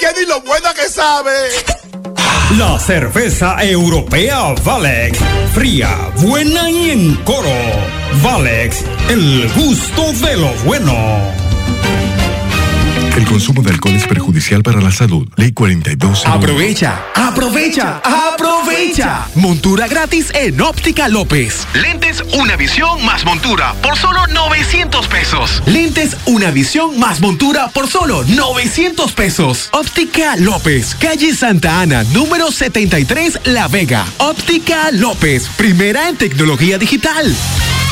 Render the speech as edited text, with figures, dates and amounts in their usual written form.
ni lo buena que sabe. La cerveza europea Valex. Fría, buena y en coro. Valex, el gusto de lo bueno. El consumo de alcohol es perjudicial para la salud. Ley 42. Aprovecha. Montura gratis en Óptica López. Lentes Una Visión más montura por solo 900 pesos. Lentes Una Visión más montura por solo 900 pesos. Óptica López, calle Santa Ana, número 73, La Vega. Óptica López, primera en tecnología digital.